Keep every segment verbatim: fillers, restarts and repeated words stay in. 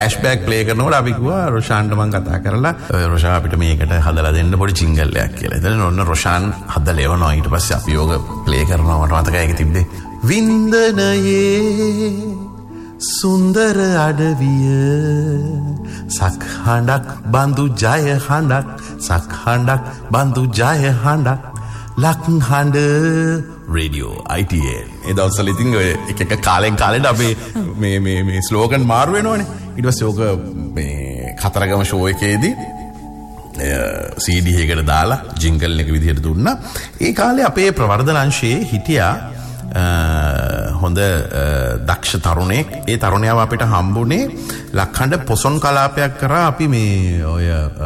Flashback play කරනකොට අපි කිව්වා රොෂාන්ට මම කතා කරලා රොෂාන් අපිට මේකට හදලා දෙන්න පොඩි ජින්ගල් එකක් කියලා. එතන ඔන්න රොෂාන් හදලා එවනවා. ඊට පස්සේ අපි යෝග ප්ලේ කරනවා. මට මතකයි ඒක තිබ්බේ. වින්දනයේ සුන්දර අඩවිය සක්හඬක් බඳු ජය හඬක් සක්හඬක් බඳු ජය හඬක් ලක්හඬ රේඩියෝ I T N. ඒ දවස්වල ඉතින් ඔය එක එක කාලෙන් කාලෙට අපේ මේ මේ මේ ස්ලෝගන් මාරු වෙනවනේ. ඊට පස්සේ ඕක මේ කතරගම ෂෝ එකේදී C D එකකට දාලා ජින්ගල් එක විදිහට දුන්නා. ඒ කාලේ අපේ ප්‍රවර්ධන අංශයේ හිටියා හොඳ දක්ෂ තරුණයෙක්. ඒ තරුණයාව අපිට හම්බුනේ ලක්හඬ පොසොන් කලාපයක් කරා අපි මේ ඔය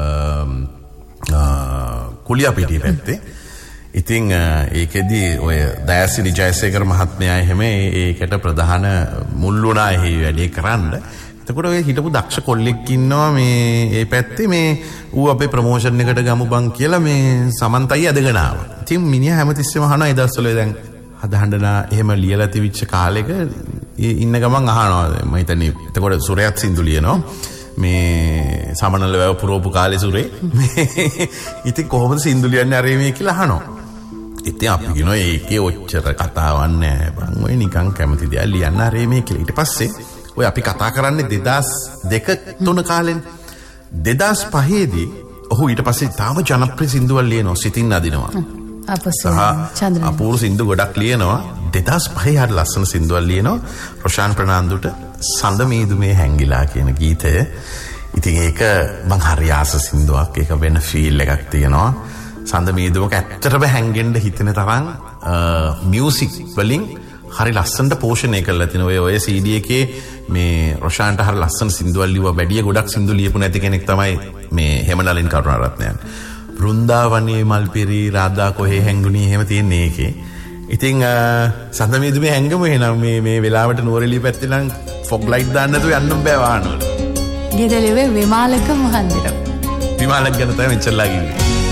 කුලියාපිටිය පැත්තේ. ඉතින් ඒකෙදී ඔය දයාසිරි ජයසේකර මහත්මයා එහෙම ඒකට ප්‍රධාන මුල් වුණා එහි වැඩේ කරන්න. එතකොට ඔය හිටපු දක්ෂ කොල්ලෙක් ඉන්නවා මේ ඒ පැත්තේ මේ ඌ අපේ ප්‍රොමෝෂන් එකට ගමු බං කියලා මේ සමන්තයි ඇදගෙන ආවා. ඉතින් මිනිහා හැමතිස්සෙම අහනවා ඒ දවස්වල දැන් හදහඬනා එහෙම ලියලා තිබිච්ච කාලෙක ඉන්න ගමන් අහනවා මම හිතන්නේ එතකොට සුරයත් සින්දු ලියනවා මේ සමනල වැව පුරෝපු කාලේ සුරේ ඉතින් කොහොමද සින්දු ලියන්නේ අර මේ කියලා අහනවා. ඉතින් අපි කියනවා ඒකේ ඔච්චර කතාවක් නැහැ බං ඔය නිකන් කැමති දෙයක් ලියන්න අර මේ කියලා. ඊට පස්සේ ඔය අපි කතා කරන්නේ දෙදාස් දෙක තුන කාලෙන්. දෙදාස් පහේ දී ඔහු ඊට පස්සේ තාම ජනප්‍රිය සින්දුවල් ලියනවා සිතින් අදිනවා. අපූර්ව සින්දු ගොඩක් ලියනවා. දෙදාස් පහේ හරි ලස්සන සින්දුවල් ලියනවා. රොෂාන් ප්‍රනාන්දුට සඳ මීදුමේ හැංගිලා කියන ගීතය. ඉතින් ඒක මං හරි ආස සින්දුවක්. ඒක වෙන ෆීල් එකක් තියෙනවා. සඳ මීදුමක ඇත්තටම හැංගෙන්න හිතෙන තරම් මියුසික් වලින් හරි ලස්සනට පෝෂණය කරලා තිනවා. ඔය ඔය C D එකේ මේ රොෂාන්ට හරි ලස්සන සින්දුවල් ලියුවා. වැඩිය ගොඩක් සින්දු ලියපු නැති කෙනෙක් තමයි මේ හෙමනලින් කරුණාරත්නයන්. වෘන්දාවනයේ මල්පිරි රාධා කොහේ හැංගුණී එහෙම තියෙන්නේ ඒකේ. ඉතින් සඳ මීදුමේ හැංගමු එහෙනම් මේ මේ වෙලාවට නුවරඑළිය පැත්තේ නම් ෆොග් ලයිට් දාන්න නැතුව යන්න බෑ වාහනවල. ගෙදලිවේ විමාලක මහන්දිර. විමාලක ගැන තමයි මෙච්චරලා කිව්වේ.